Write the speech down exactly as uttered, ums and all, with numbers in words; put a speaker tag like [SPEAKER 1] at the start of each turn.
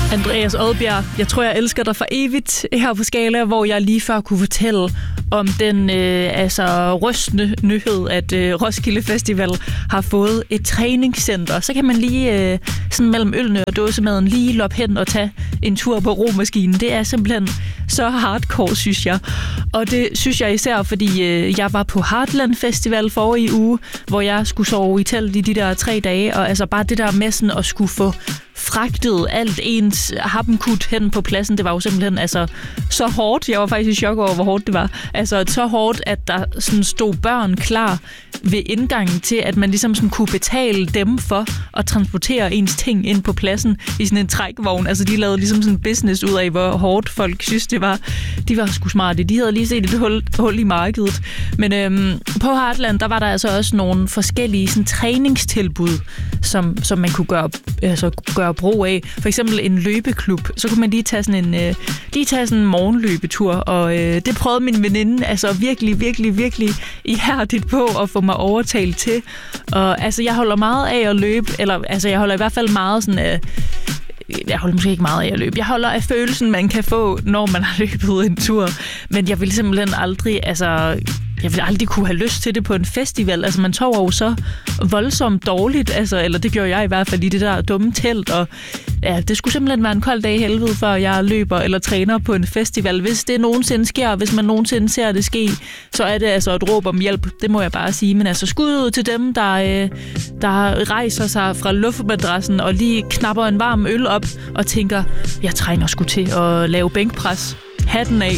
[SPEAKER 1] Andreas Odbjerg, jeg tror, jeg elsker dig for evigt her på Skala, hvor jeg lige før kunne fortælle om den øh, altså rystende nyhed, at øh, Roskilde Festival har fået et træningscenter. Så kan man lige øh, sådan mellem ølene og dåsemaden lige loppe hen og tage en tur på romaskinen. Det er simpelthen så hardcore, synes jeg. Og det synes jeg især, fordi øh, jeg var på Heartland Festival forrige uge, hvor jeg skulle sove i telt i de der tre dage, og altså bare det der med sådan at skulle få fragtet alt ens happenkut hen på pladsen, det var jo simpelthen altså så hårdt. Jeg var faktisk i chok over, hvor hårdt det var. Altså så hårdt, at der sådan stod børn klar ved indgangen til, at man ligesom sådan kunne betale dem for at transportere ens ting ind på pladsen i sådan en trækvogn. Altså de lavede ligesom sådan en business ud af, hvor hårdt folk synes, det var. De var sgu smarte. De havde lige set et hul, hul i markedet. Men øhm, på Heartland, der var der altså også nogle forskellige sådan, træningstilbud, som, som man kunne gøre, altså, gøre brug af. For eksempel en løbeklub. Så kunne man lige tage sådan en, øh, lige tage sådan en morgenløbetur, og øh, det prøvede min veninde altså virkelig, virkelig, virkelig ihærdigt på at få mig overtalt til. Og altså, jeg holder meget af at løbe, eller altså, jeg holder i hvert fald meget sådan... Øh, jeg holder måske ikke meget af at løbe. Jeg holder af følelsen, man kan få, når man har løbet en tur. Men jeg vil simpelthen aldrig, altså... Jeg ville aldrig kunne have lyst til det på en festival. Altså, man tog jo så voldsomt dårligt, altså, eller det gjorde jeg i hvert fald i det der dumme telt, og ja, det skulle simpelthen være en kold dag i helvede, før jeg løber eller træner på en festival. Hvis det nogensinde sker, hvis man nogensinde ser det ske, så er det altså et råb om hjælp, det må jeg bare sige. Men altså, skud ud til dem, der, øh, der rejser sig fra luftmadrassen og lige knapper en varm øl op og tænker, jeg trænger sgu til at lave bænkpres. Hatten af.